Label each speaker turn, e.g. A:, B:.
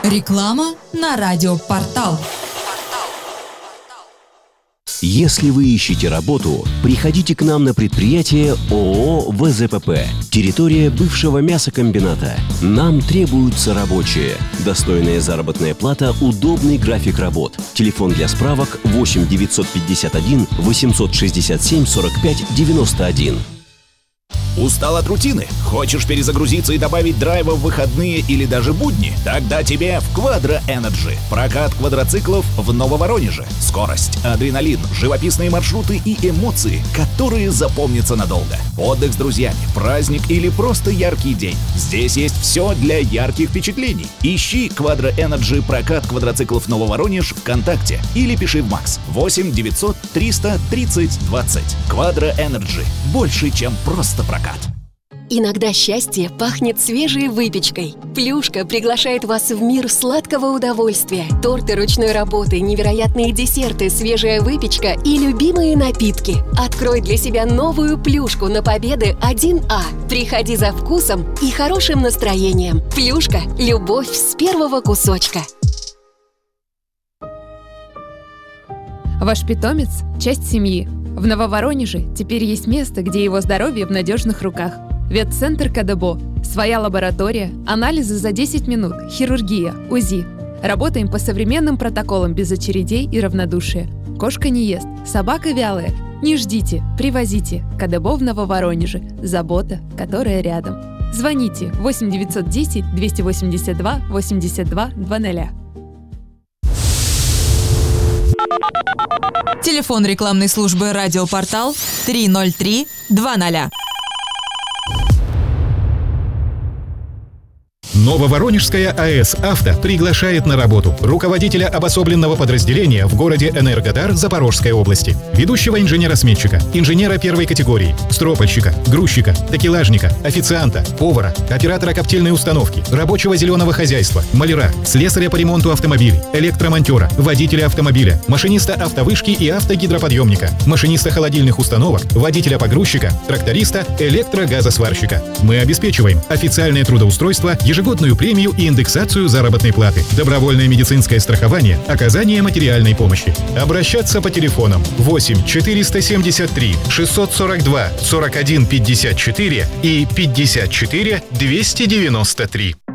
A: Реклама на радиопортал.
B: Если вы ищете работу, приходите к нам на предприятие ООО «ВЗПП». Территория бывшего мясокомбината. Нам требуются рабочие. Достойная заработная плата, удобный график работ. Телефон для справок 8 951 867 45 91.
C: Устал от рутины? Хочешь перезагрузиться и добавить драйва в выходные или даже будни? Тогда тебе в Quadra Energy. Прокат квадроциклов в Нововоронеже. Скорость, адреналин, живописные маршруты и эмоции, которые запомнятся надолго. Отдых с друзьями, праздник или просто яркий день. Здесь есть все для ярких впечатлений. Ищи Quadra Energy прокат квадроциклов Нововоронеж ВКонтакте или пиши в Макс 8 900 300 30 20. Quadra Energy. Больше, чем просто прокат.
D: Иногда счастье пахнет свежей выпечкой. Плюшка приглашает вас в мир сладкого удовольствия. Торты ручной работы, невероятные десерты, свежая выпечка и любимые напитки. Открой для себя новую Плюшку на Победы 1А. Приходи за вкусом и хорошим настроением. Плюшка – любовь с первого кусочка.
E: Ваш питомец – часть семьи. В Нововоронеже теперь есть место, где его здоровье в надежных руках. Ветцентр КДБО. Своя лаборатория, анализы за 10 минут, хирургия, УЗИ. Работаем по современным протоколам без очередей и равнодушия. Кошка не ест, собака вялая. Не ждите, привозите. КДБО в Нововоронеже. Забота, которая рядом. Звоните 8 910 282 82 00.
A: Телефон рекламной службы «Радиопортал» 303 20.
F: Нововоронежская АЭС «Авто» приглашает на работу руководителя обособленного подразделения в городе Энергодар Запорожской области, ведущего инженера-сметчика, инженера первой категории, стропольщика, грузчика, такелажника, официанта, повара, оператора коптильной установки, рабочего зеленого хозяйства, маляра, слесаря по ремонту автомобилей, электромонтера, водителя автомобиля, машиниста автовышки и автогидроподъемника, машиниста холодильных установок, водителя погрузчика, тракториста, электрогазосварщика. Мы обеспечиваем официальное трудоустройство, ежегодную премию и индексацию заработной платы, добровольное медицинское страхование, оказание материальной помощи. Обращаться по телефонам 8 473 642 41 54 и 54 293.